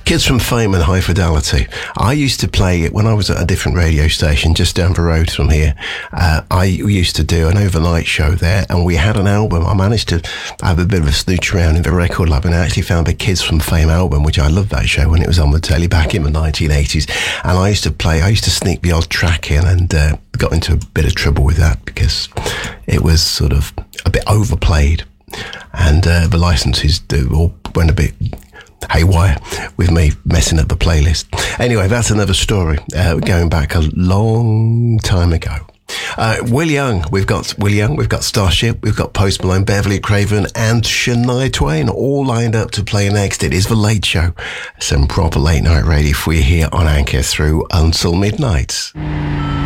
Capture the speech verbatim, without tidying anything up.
Kids from Fame and High Fidelity. I used to play it when I was at a different radio station just down the road from here. Uh, I used to do an overnight show there, and we had an album. I managed to have a bit of a snooch around in the record lab, and I actually found the Kids from Fame album, which I loved that show when it was on the telly back in the nineteen eighties. And I used to play, I used to sneak the odd track in, and uh, got into a bit of trouble with that because it was sort of a bit overplayed. And uh, the licenses all went a bit haywire with me messing up the playlist. Anyway, that's another story, uh, going back a long time ago. Uh, Will Young, we've got Will Young, we've got Starship, we've got Post Malone, Beverly Craven and Shania Twain all lined up to play next. It is The Late Show. Some proper late night radio for you here on Anchor through until midnight.